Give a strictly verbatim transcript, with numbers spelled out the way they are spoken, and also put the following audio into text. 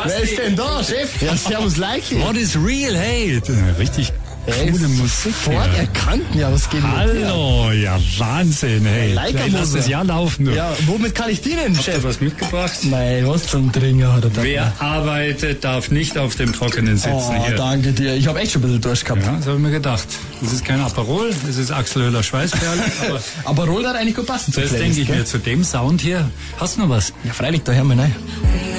Wer ist denn da, Chef? Ja, servus, Leiki. What is real, hey? Richtig Hey, coole Musik. Sofort Ja. erkannt, ja, was geht denn Hallo, ja Wahnsinn, hey. Leica Hey, lass Musik. das Jahr laufen. Du. Ja, womit kann ich dienen, Habt ihr Chef? was mitgebracht? Nein, was zum Trinken hat er da? Wer arbeitet, darf nicht auf dem Trockenen sitzen. Oh, hier. danke dir. Ich habe echt schon ein bisschen Durst gehabt. Ja, das habe ich mir gedacht. Das ist kein Aperol, das ist Axel Höhler Schweißperle. Aber Aber Roll hat eigentlich gut passen zu das Playlist, denke ich gell? mir zu dem Sound hier. Hast du noch was? Ja, freilich, da hören wir rein.